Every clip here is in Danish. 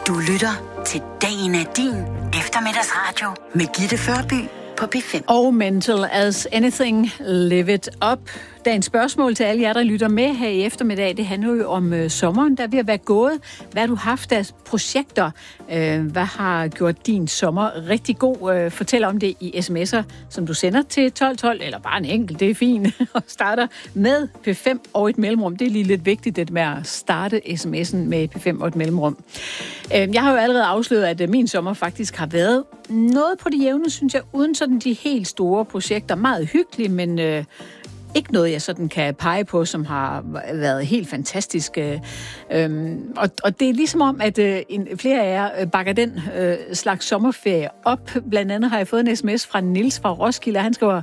Du lytter til Dagen er din eftermiddagsradio med Gitte Førby på P5. Og Mental as Anything, Live It Up. Dagens spørgsmål til alle jer, der lytter med her i eftermiddag, det handler jo om sommeren, der vil være gået. Hvad har du haft af projekter? Hvad har gjort din sommer rigtig god? Fortæl om det i sms'er, som du sender til 1212, eller bare en enkelt, det er fint. Og starter med P5 og et mellemrum. Det er lige lidt vigtigt, det med at starte sms'en med P5 og et mellemrum. Jeg har jo allerede afsløret, at min sommer faktisk har været noget på det jævne, synes jeg, uden sådan de helt store projekter. Meget hyggelige, men ikke noget, jeg sådan kan pege på, som har været helt fantastisk. Og det er ligesom om, at flere af jer bakker den slags sommerferie op. Blandt andet har jeg fået en sms fra Niels fra Roskilde, og han skriver,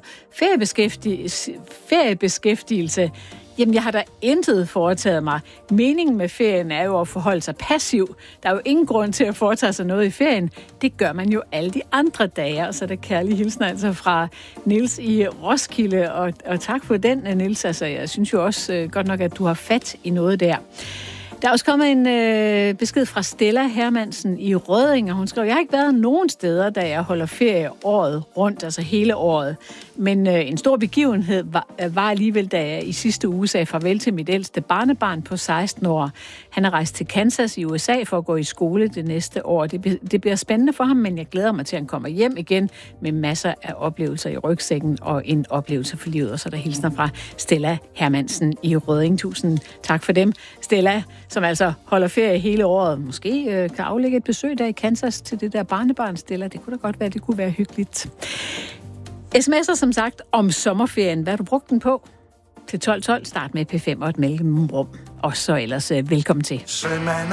feriebeskæftigelse. Jamen, jeg har da intet foretaget mig. Meningen med ferien er jo at forholde sig passiv. Der er jo ingen grund til at foretage sig noget i ferien. Det gør man jo alle de andre dage. Og så er der kærlig hilsen altså fra Niels i Roskilde. Og tak for den, Niels. Altså, jeg synes jo også godt nok, at du har fat i noget der. Der er også kommet en besked fra Stella Hermansen i Rødding, og hun skrev, jeg har ikke været nogen steder, da jeg holder ferie året rundt, altså hele året. Men en stor begivenhed var alligevel, da jeg i sidste uge sagde farvel til mit ældste barnebarn på 16 år. Han er rejst til Kansas i USA for at gå i skole det næste år. Det bliver spændende for ham, men jeg glæder mig til, at han kommer hjem igen med masser af oplevelser i rygsækken og en oplevelse for livet. Og så er der hilsner fra Stella Hermansen i Rødding. Tusind tak for dem, Stella, som altså holder ferie hele året. Måske kan aflægge et besøg der i Kansas til det der barnebarn, Stella. Det kunne da godt være, det kunne være hyggeligt. SMS'er som sagt om sommerferien. Hvad har du brugt den på? Til 1212, start med P5 og et mellemrum. Og så ellers velkommen til.